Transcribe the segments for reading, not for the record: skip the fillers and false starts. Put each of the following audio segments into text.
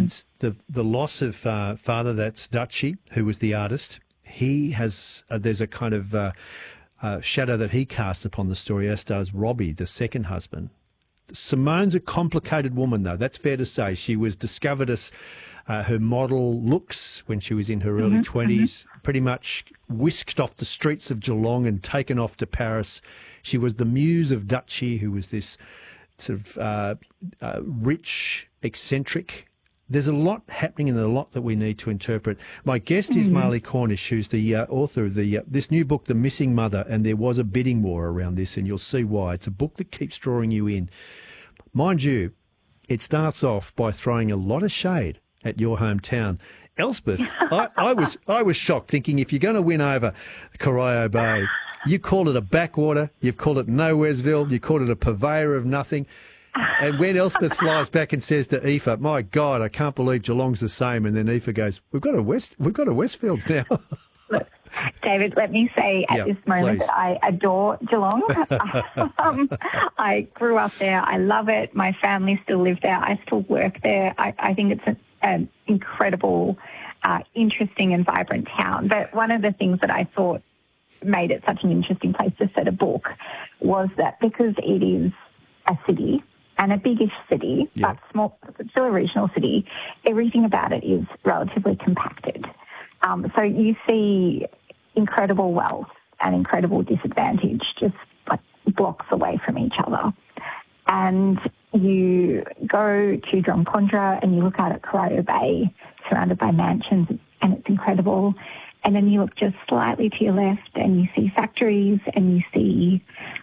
And the loss of father, that's Dutchy, who was the artist. He has there's a kind of shadow that he casts upon the story, as does Robbie, the second husband. Simone's a complicated woman, though. That's fair to say. She was discovered as her model looks when she was in her early 20s, pretty much whisked off the streets of Geelong and taken off to Paris. She was the muse of Dutchy, who was this sort of rich, eccentric. There's a lot happening and a lot that we need to interpret. My guest is Marley Cornish, who's the author of this new book, The Missing Mother, and there was a bidding war around this, and you'll see why. It's a book that keeps drawing you in. Mind you, it starts off by throwing a lot of shade at your hometown. Elspeth, I was shocked, thinking if you're going to win over Corio Bay, you call it a backwater, you've called it Nowheresville, you called it a purveyor of nothing. And when Elspeth flies back and says to Aoife, "My God, I can't believe Geelong's the same," and then Aoife goes, "We've got a Westfields now." Look, David, let me say at this moment that I adore Geelong. I grew up there. I love it. My family still live there. I still work there. I think it's an incredible, interesting and vibrant town. But one of the things that I thought made it such an interesting place to set a book was that because it is a city, and a biggish city, but small, still a regional city, everything about it is relatively compacted. So you see incredible wealth and incredible disadvantage just like blocks away from each other. And you go to Drumcondra and you look out at Corio Bay, surrounded by mansions, and it's incredible. And then you look just slightly to your left and you see factories and you see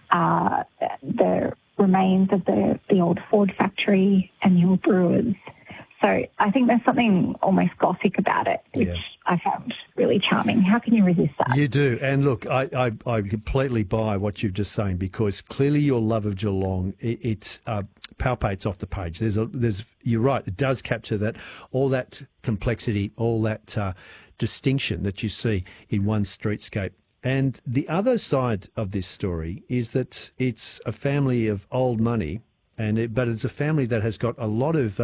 the remains of the old Ford factory and the old brewers. So I think there's something almost Gothic about it, which I found really charming. How can you resist that? You do. And look, I completely buy what you've just saying, because clearly your love of Geelong, it palpates off the page. You're right, it does capture that, all that complexity, all that distinction that you see in one streetscape. And the other side of this story is that it's a family of old money, but it's a family that has got a lot of,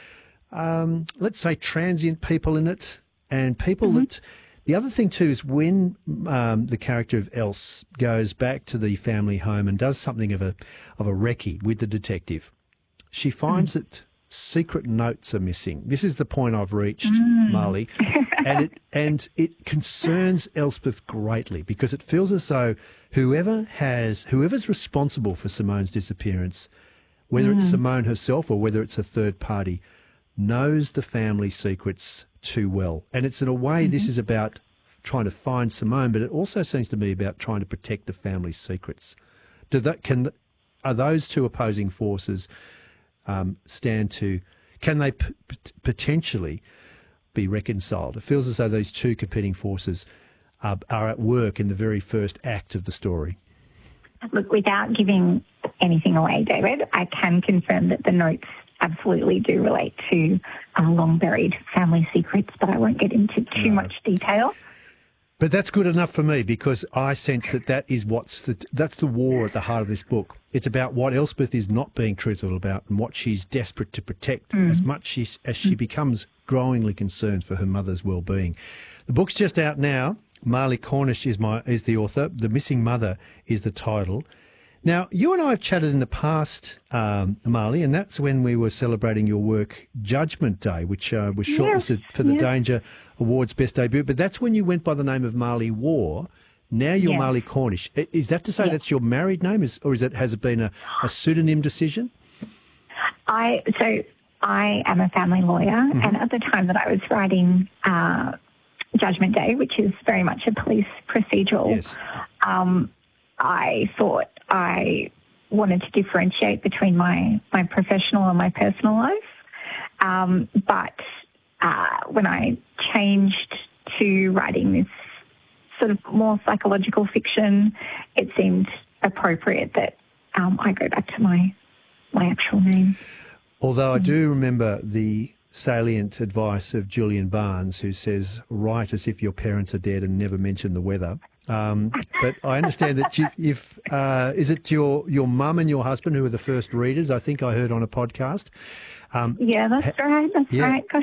let's say, transient people in it, and people that. The other thing too is when the character of Else goes back to the family home and does something of a recce with the detective, she finds that secret notes are missing. This is the point I've reached, Marley, and it concerns Elspeth greatly, because it feels as though whoever's responsible for Simone's disappearance, whether it's Simone herself or whether it's a third party, knows the family secrets too well. And it's in a way this is about trying to find Simone, but it also seems to me about trying to protect the family's secrets. Are those two opposing forces can they potentially be reconciled? It feels as though these two competing forces are at work in the very first act of the story. Look, without giving anything away, David, I can confirm that the notes absolutely do relate to long-buried family secrets, but I won't get into too much detail. But that's good enough for me, because I sense that is that's the war at the heart of this book. It's about what Elspeth is not being truthful about and what she's desperate to protect as much as she becomes growingly concerned for her mother's well-being. The book's just out now. Marley Cornish is the author. The Missing Mother is the title. Now, you and I have chatted in the past, Marley, and that's when we were celebrating your work, Judgment Day, which was shortlisted for the Danger Awards Best Debut. But that's when you went by the name of Marley War. Now you're Marley Cornish. Is that to say that's your married name, has it been a pseudonym decision? I am a family lawyer, and at the time that I was writing Judgment Day, which is very much a police procedural, I thought I wanted to differentiate between my professional and my personal life. But when I changed to writing this sort of more psychological fiction, it seemed appropriate that I go back to my actual name. Although I do remember the salient advice of Julian Barnes, who says, write as if your parents are dead and never mention the weather. But I understand that is it your mum and your husband who are the first readers? I think I heard on a podcast. Yeah, that's right. That's right. Gosh,